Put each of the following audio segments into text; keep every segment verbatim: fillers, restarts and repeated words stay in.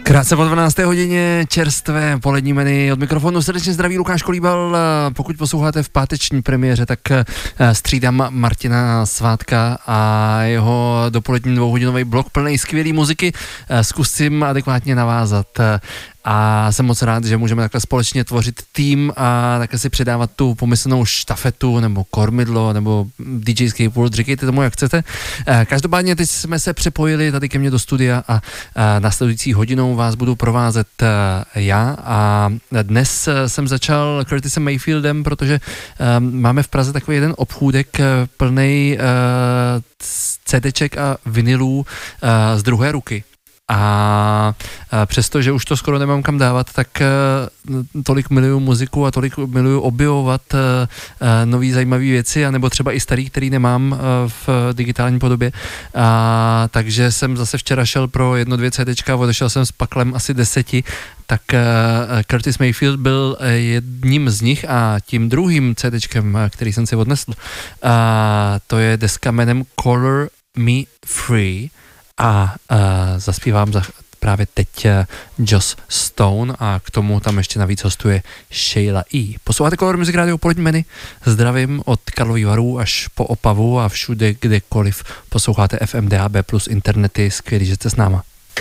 Krátce po dvanácté hodině čerstvé polední menu. Od mikrofonu srdečně zdraví Lukáš Kolíbal. Pokud posloucháte v páteční premiéře, tak střídám Martina Svátka a jeho dopolední dvouhodinový blok plný skvělý muziky. Zkusím adekvátně navázat. A jsem moc rád, že můžeme takhle společně tvořit tým a takhle si předávat tu pomyslnou štafetu nebo kormidlo nebo DJský pult, říkejte tomu, jak chcete. Každopádně teď jsme se přepojili tady ke mně do studia a následující hodinou vás budu provázet já a dnes jsem začal Curtisem Mayfieldem, protože máme v Praze takový jeden obchůdek plnej CDček a vinylů z druhé ruky. A přesto, že už to skoro nemám kam dávat, tak tolik miluju muziku a tolik miluju objevovat nový zajímavé věci, anebo třeba i starý, který nemám v digitální podobě. A, takže jsem zase včera šel pro jedno, dvě CDčka a odešel jsem s paklem asi deseti, tak Curtis Mayfield byl jedním z nich a tím druhým CDčkem, který jsem si odnesl, a to je deska jménem Color Me Free. A uh, zaspívám za právě teď uh, Joss Stone a k tomu tam ještě navíc hostuje Sheila E. Posloucháte Color Music Radio polední menu. Zdravím od Karlových Varů až po Opavu a všude, kdekoliv posloucháte F M, D A B plus, internety. Skvělý, že jste s náma.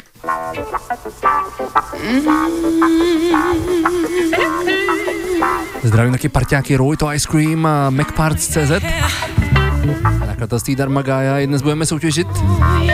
Zdravím taky parťáky Roy to Ice Cream a MacParts tečka cé zet. A nakladatelství Darma Gaia. Dnes budeme soutěžit